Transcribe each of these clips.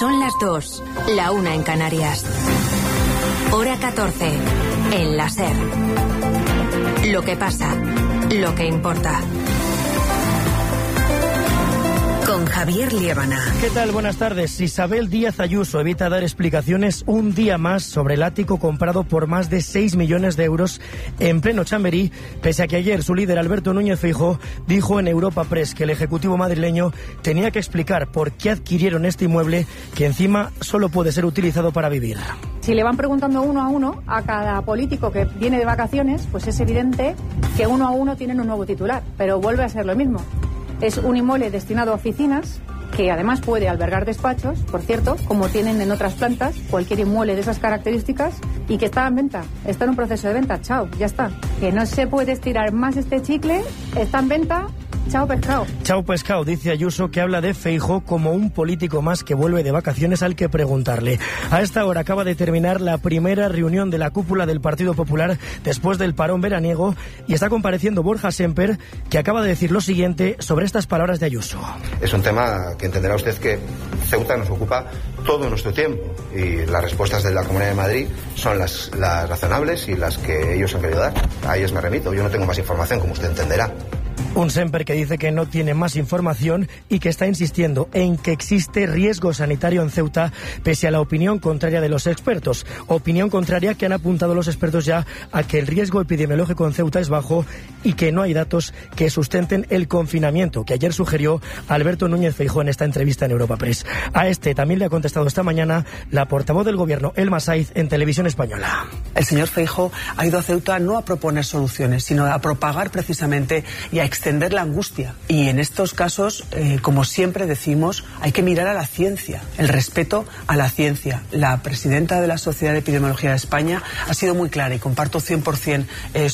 Son las 2, la 1 en Canarias. Hora 14, en la SER. Lo que pasa, lo que importa. Con Javier Liébana. ¿Qué tal? Buenas tardes. Isabel Díaz Ayuso evita dar explicaciones un día más sobre el ático comprado por más de 6 millones de euros en pleno Chamberí, pese a que ayer su líder Alberto Núñez Feijóo dijo en Europa Press que el Ejecutivo madrileño tenía que explicar por qué adquirieron este inmueble, que encima solo puede ser utilizado para vivir. Si le van preguntando uno a uno a cada político que viene de vacaciones, pues es evidente que uno a uno tienen un nuevo titular, pero vuelve a ser lo mismo. Es un inmueble destinado a oficinas, que además puede albergar despachos, por cierto, como tienen en otras plantas, cualquier inmueble de esas características, y que está en venta, está en un proceso de venta, chao, ya está. Que no se puede estirar más este chicle, está en venta. Chao pescado. Chao pescado, dice Ayuso, que habla de Feijóo como un político más que vuelve de vacaciones al que preguntarle. A esta hora acaba de terminar la primera reunión de la cúpula del Partido Popular después del parón veraniego y está compareciendo Borja Semper, que acaba de decir lo siguiente sobre estas palabras de Ayuso. Es un tema que entenderá usted que Ceuta nos ocupa todo nuestro tiempo y las respuestas de la Comunidad de Madrid son las razonables y las que ellos han querido dar. A ellos me remito, yo no tengo más información, como usted entenderá. Un Semper que dice que no tiene más información y que está insistiendo en que existe riesgo sanitario en Ceuta, pese a la opinión contraria de los expertos. Opinión contraria que han apuntado los expertos ya a que el riesgo epidemiológico en Ceuta es bajo y que no hay datos que sustenten el confinamiento, que ayer sugirió Alberto Núñez Feijóo en esta entrevista en Europa Press. A este también le ha contestado esta mañana la portavoz del Gobierno, Elma Saiz, en Televisión Española. El señor Feijóo ha ido a Ceuta no a proponer soluciones, sino a propagar precisamente y a extender la angustia. Y en estos casos, como siempre decimos, hay que mirar a la ciencia, el respeto a la ciencia. La presidenta de la Sociedad de Epidemiología de España ha sido muy clara y comparto 100%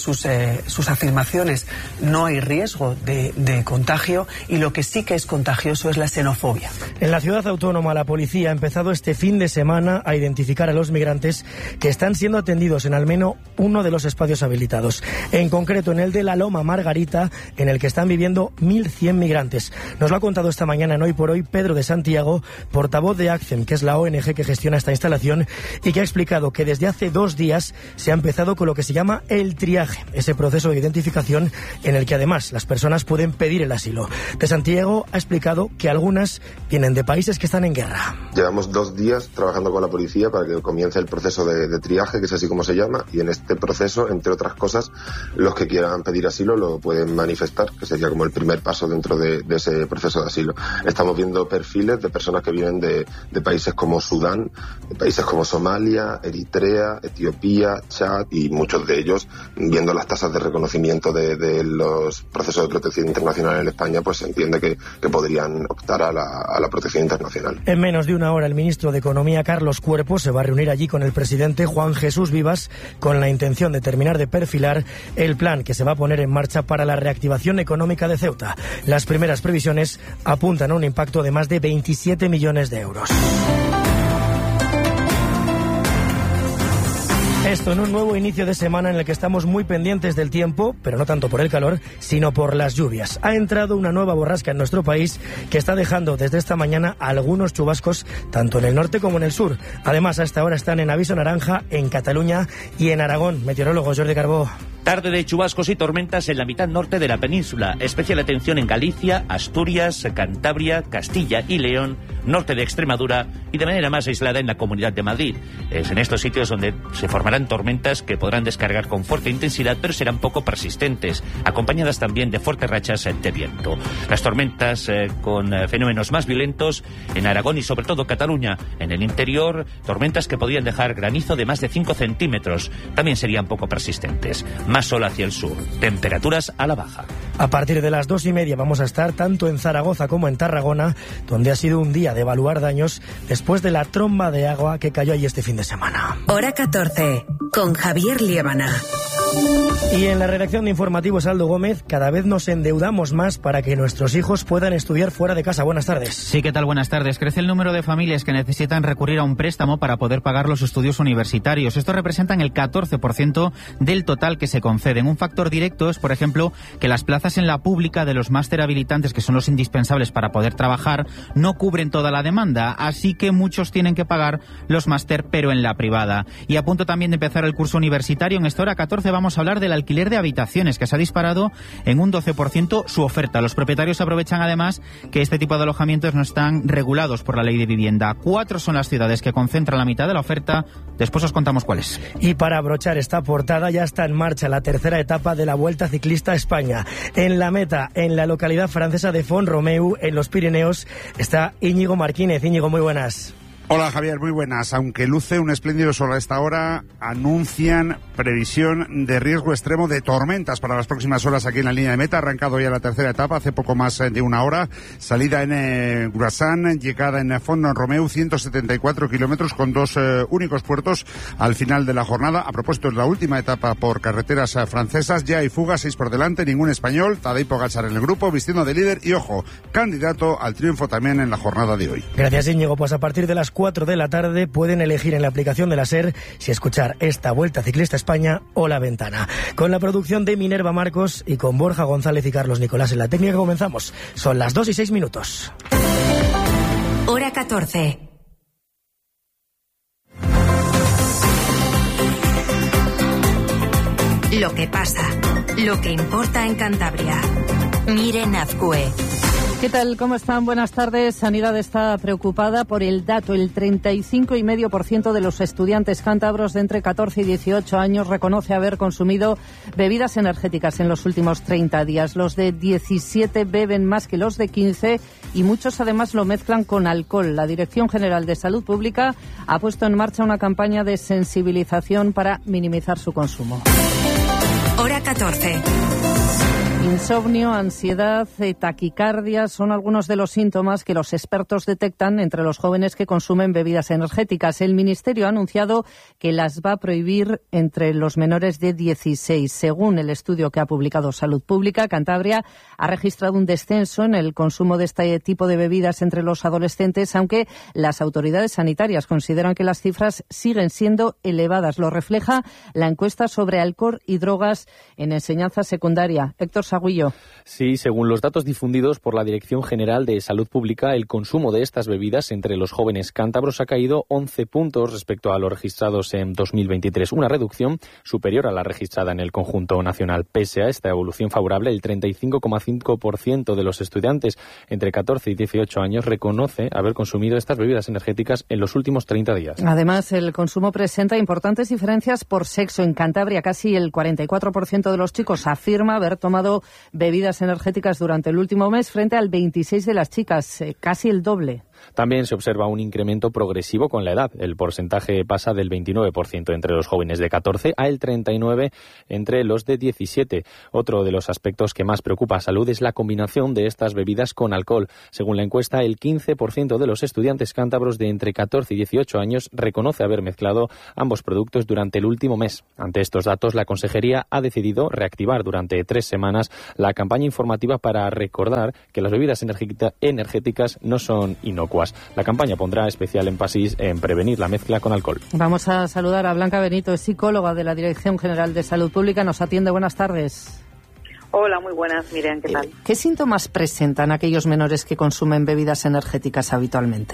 sus afirmaciones. No hay riesgo de contagio y lo que sí que es contagioso es la xenofobia. En la ciudad autónoma, la policía ha empezado este fin de semana a identificar a los migrantes que están siendo atendidos en al menos uno de los espacios habilitados. En concreto, en el de la Loma Margarita, en el que están viviendo 1.100 migrantes. Nos lo ha contado esta mañana en Hoy por Hoy Pedro de Santiago, portavoz de ACCEM, que es la ONG que gestiona esta instalación, y que ha explicado que desde hace 2 días se ha empezado con lo que se llama el triaje, ese proceso de identificación en el que además las personas pueden pedir el asilo. De Santiago ha explicado que algunas vienen de países que están en guerra. Llevamos 2 días trabajando con la policía para que comience el proceso de triaje, que es así como se llama, y en este proceso, entre otras cosas, los que quieran pedir asilo lo pueden manifestar, que sería como el primer paso dentro de ese proceso de asilo. Estamos viendo perfiles de personas que vienen de países como Sudán, de países como Somalia, Eritrea, Etiopía, Chad, y muchos de ellos, viendo las tasas de reconocimiento de los procesos de protección internacional en España, pues se entiende que podrían optar a la protección internacional. En menos de una hora, el ministro de Economía, Carlos Cuerpo, se va a reunir allí con el presidente Juan Jesús Vivas con la intención de terminar de perfilar el plan que se va a poner en marcha para la reactivación económica de Ceuta. Las primeras previsiones apuntan a un impacto de más de 27 millones de euros. Esto en un nuevo inicio de semana en el que estamos muy pendientes del tiempo, pero no tanto por el calor, sino por las lluvias. Ha entrado una nueva borrasca en nuestro país que está dejando desde esta mañana algunos chubascos, tanto en el norte como en el sur. Además, a esta hora están en aviso naranja en Cataluña y en Aragón. Meteorólogo Jordi Carbó. Tarde de chubascos y tormentas en la mitad norte de la península. Especial atención en Galicia, Asturias, Cantabria, Castilla y León, norte de Extremadura y de manera más aislada en la Comunidad de Madrid. Es en estos sitios donde se formarán tormentas que podrán descargar con fuerte intensidad, pero serán poco persistentes, acompañadas también de fuertes rachas de viento. Las tormentas con fenómenos más violentos en Aragón y sobre todo Cataluña. En el interior, tormentas que podrían dejar granizo de más de 5 centímetros. También serían poco persistentes. Más sol hacia el sur, temperaturas a la baja. A partir de las 2:30 vamos a estar tanto en Zaragoza como en Tarragona, donde ha sido un día de evaluar daños después de la tromba de agua que cayó allí este fin de semana. Hora 14, con Javier Liébana. Y en la redacción de Informativos, Aldo Gómez, cada vez nos endeudamos más para que nuestros hijos puedan estudiar fuera de casa. Buenas tardes. Sí, ¿qué tal? Buenas tardes. Crece el número de familias que necesitan recurrir a un préstamo para poder pagar los estudios universitarios. Esto representan el 14% del total que se conceden. Un factor directo es, por ejemplo, que las plazas en la pública de los máster habilitantes, que son los indispensables para poder trabajar, no cubren toda la demanda, así que muchos tienen que pagar los máster, pero en la privada. Y a punto también de empezar el curso universitario, en esta hora 14 vamos a hablar del alquiler de habitaciones, que se ha disparado en un 12% su oferta. Los propietarios aprovechan además que este tipo de alojamientos no están regulados por la ley de vivienda. 4 son las ciudades que concentran la mitad de la oferta. Después os contamos cuáles. Y para abrochar esta portada, ya está en marcha la tercera etapa de la Vuelta Ciclista a España. En la meta, en la localidad francesa de Font-Romeu, en los Pirineos, está Íñigo Marquínez. Íñigo, muy buenas. Hola Javier, muy buenas. Aunque luce un espléndido sol a esta hora, anuncian previsión de riesgo extremo de tormentas para las próximas horas aquí en la línea de meta. Ha arrancado ya la tercera etapa hace poco más de una hora. Salida en Grassan, llegada en Font-Romeu, 174 kilómetros con 2 únicos puertos al final de la jornada. A propósito, es la última etapa por carreteras francesas. Ya hay fuga, 6 por delante, ningún español. Tadej Pogačar en el grupo, vistiendo de líder y, ojo, candidato al triunfo también en la jornada de hoy. Gracias, Íñigo. Pues a partir de las 4 de la tarde pueden elegir en la aplicación de la SER si escuchar esta Vuelta Ciclista a España o La Ventana. Con la producción de Minerva Marcos y con Borja González y Carlos Nicolás en la técnica comenzamos. Son las 2:06. Hora 14. Lo que pasa, lo que importa en Cantabria. Miren Azcue. ¿Qué tal? ¿Cómo están? Buenas tardes. Sanidad está preocupada por el dato. El 35,5% de los estudiantes cántabros de entre 14 y 18 años reconoce haber consumido bebidas energéticas en los últimos 30 días. Los de 17 beben más que los de 15 y muchos además lo mezclan con alcohol. La Dirección General de Salud Pública ha puesto en marcha una campaña de sensibilización para minimizar su consumo. Hora 14. Insomnio, ansiedad, taquicardia son algunos de los síntomas que los expertos detectan entre los jóvenes que consumen bebidas energéticas. El Ministerio ha anunciado que las va a prohibir entre los menores de 16. Según el estudio que ha publicado Salud Pública, Cantabria ha registrado un descenso en el consumo de este tipo de bebidas entre los adolescentes, aunque las autoridades sanitarias consideran que las cifras siguen siendo elevadas. Lo refleja la encuesta sobre alcohol y drogas en enseñanza secundaria. Héctor Sagüillo. Sí, según los datos difundidos por la Dirección General de Salud Pública, el consumo de estas bebidas entre los jóvenes cántabros ha caído 11 puntos respecto a los registrados en 2023, una reducción superior a la registrada en el conjunto nacional. Pese a esta evolución favorable, el 35,5% de los estudiantes entre 14 y 18 años reconoce haber consumido estas bebidas energéticas en los últimos 30 días. Además, el consumo presenta importantes diferencias por sexo. En Cantabria, casi el 44% de los chicos afirma haber tomado bebidas energéticas durante el último mes, frente al 26% de las chicas, casi el doble. También se observa un incremento progresivo con la edad. El porcentaje pasa del 29% entre los jóvenes de 14 al 39% entre los de 17. Otro de los aspectos que más preocupa a Salud es la combinación de estas bebidas con alcohol. Según la encuesta, el 15% de los estudiantes cántabros de entre 14 y 18 años reconoce haber mezclado ambos productos durante el último mes. Ante estos datos, la Consejería ha decidido reactivar durante 3 semanas la campaña informativa para recordar que las bebidas energéticas no son inocuas. La campaña pondrá especial énfasis en prevenir la mezcla con alcohol. Vamos a saludar a Blanca Benito, es psicóloga de la Dirección General de Salud Pública. Nos atiende. Buenas tardes. Hola, muy buenas. Miren, ¿qué tal? ¿Qué síntomas presentan aquellos menores que consumen bebidas energéticas habitualmente?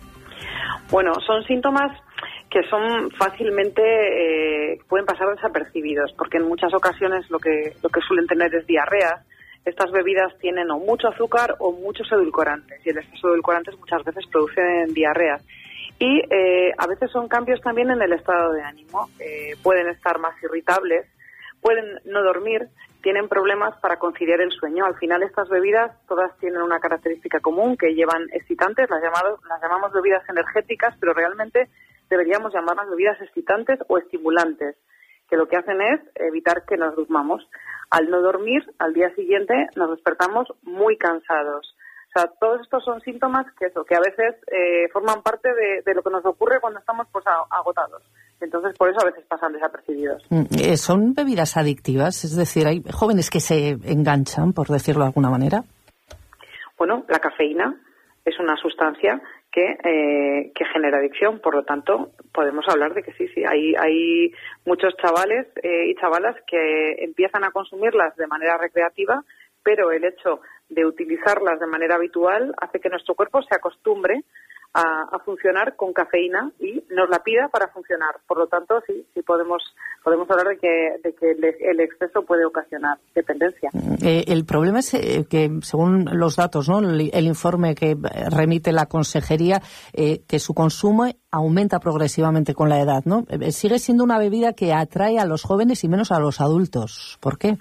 Bueno, son síntomas que son fácilmente, pueden pasar desapercibidos, porque en muchas ocasiones lo que suelen tener es diarrea. Estas bebidas tienen o mucho azúcar o muchos edulcorantes, y el exceso de edulcorantes muchas veces producen diarreas. Y a veces son cambios también en el estado de ánimo. Pueden estar más irritables, pueden no dormir, tienen problemas para conciliar el sueño. Al final estas bebidas todas tienen una característica común, que llevan excitantes, las llamamos bebidas energéticas, pero realmente deberíamos llamarlas bebidas excitantes o estimulantes, que lo que hacen es evitar que nos durmamos. Al no dormir, al día siguiente nos despertamos muy cansados. O sea, todos estos son síntomas que a veces forman parte de lo que nos ocurre cuando estamos agotados. Entonces, por eso a veces pasan desapercibidos. ¿Son bebidas adictivas? Es decir, ¿hay jóvenes que se enganchan, por decirlo de alguna manera? Bueno, la cafeína es una sustancia que genera adicción, por lo tanto, podemos hablar de que sí, hay muchos chavales y chavalas que empiezan a consumirlas de manera recreativa, pero el hecho de utilizarlas de manera habitual hace que nuestro cuerpo se acostumbre a funcionar con cafeína y nos la pida para funcionar. Por lo tanto, sí podemos hablar de que el exceso puede ocasionar dependencia. El problema es que, según los datos, ¿no?, el informe que remite la Consejería, que su consumo aumenta progresivamente con la edad, ¿no? Sigue siendo una bebida que atrae a los jóvenes y menos a los adultos. ¿Por qué?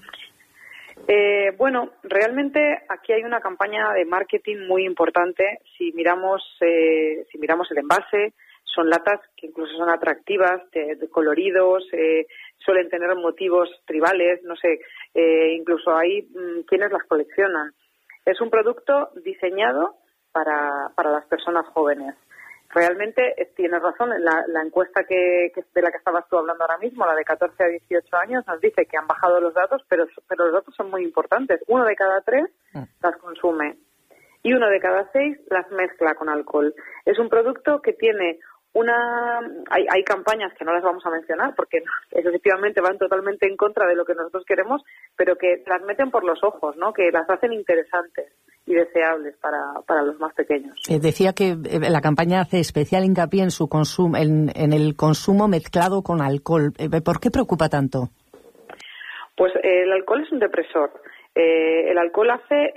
Bueno, realmente aquí hay una campaña de marketing muy importante. Si miramos el envase, son latas que incluso son atractivas, de coloridos, suelen tener motivos tribales, no sé, incluso hay quienes las coleccionan. Es un producto diseñado para las personas jóvenes. Realmente tienes razón, la encuesta de la que estabas tú hablando ahora mismo, la de 14 a 18 años, nos dice que han bajado los datos, pero los datos son muy importantes. 1 de cada 3 las consume y 1 de cada 6 las mezcla con alcohol. Es un producto que tiene hay campañas que no las vamos a mencionar porque efectivamente van totalmente en contra de lo que nosotros queremos, pero que las meten por los ojos, ¿no?, que las hacen interesantes y deseables para los más pequeños. Decía que la campaña hace especial hincapié en su consumo, en el consumo mezclado con alcohol. ¿Por qué preocupa tanto? Pues el alcohol es un depresor. El alcohol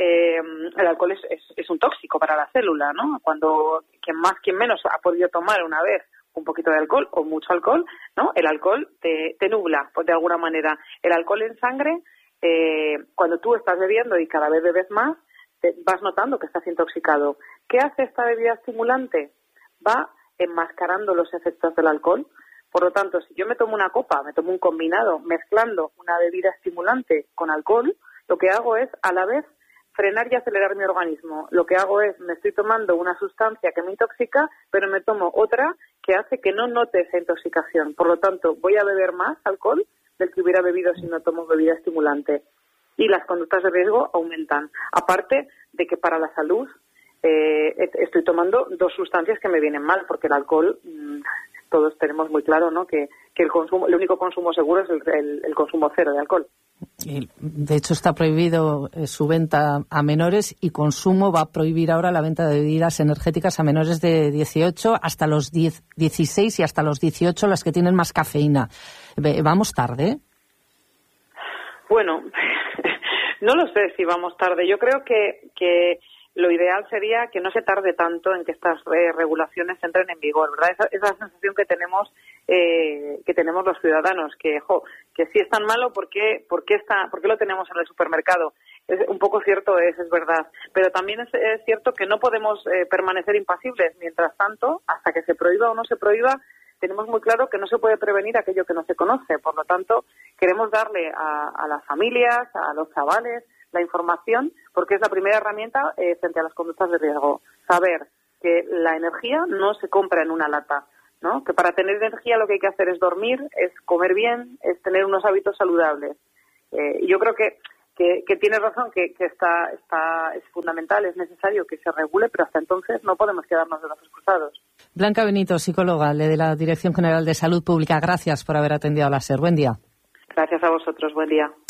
es un tóxico para la célula, ¿no? Cuando quien más, quien menos ha podido tomar una vez un poquito de alcohol o mucho alcohol, ¿no? El alcohol te nubla, pues de alguna manera. El alcohol en sangre, cuando tú estás bebiendo y cada vez bebes más, vas notando que estás intoxicado. ¿Qué hace esta bebida estimulante? Va enmascarando los efectos del alcohol. Por lo tanto, si yo me tomo una copa, me tomo un combinado mezclando una bebida estimulante con alcohol, lo que hago es, a la vez, frenar y acelerar mi organismo. Lo que hago es, me estoy tomando una sustancia que me intoxica, pero me tomo otra que hace que no note esa intoxicación. Por lo tanto, voy a beber más alcohol del que hubiera bebido si no tomo bebida estimulante. Y las conductas de riesgo aumentan. Aparte de que para la salud estoy tomando 2 sustancias que me vienen mal, porque el alcohol, todos tenemos muy claro, ¿no?, que el único consumo seguro es el consumo cero de alcohol. De hecho, está prohibido su venta a menores y consumo va a prohibir ahora la venta de bebidas energéticas a menores de 18 hasta los 16 y hasta los 18 las que tienen más cafeína. ¿Vamos tarde? Bueno, no lo sé si vamos tarde. Yo creo que lo ideal sería que no se tarde tanto en que estas regulaciones entren en vigor, ¿verdad? Esa sensación que tenemos los ciudadanos, que si es tan malo, ¿por qué lo tenemos en el supermercado? Un poco cierto es verdad, pero también es cierto que no podemos permanecer impasibles. Mientras tanto, hasta que se prohíba o no se prohíba, tenemos muy claro que no se puede prevenir aquello que no se conoce. Por lo tanto, queremos darle a las familias, a los chavales, la información, porque es la primera herramienta frente a las conductas de riesgo. Saber que la energía no se compra en una lata, ¿no? Que para tener energía lo que hay que hacer es dormir, es comer bien, es tener unos hábitos saludables. Y yo creo que tiene razón, que es fundamental, es necesario que se regule, pero hasta entonces no podemos quedarnos de brazos cruzados. Blanca Benito, psicóloga de la Dirección General de Salud Pública, gracias por haber atendido a la SER. Buen día. Gracias a vosotros, buen día.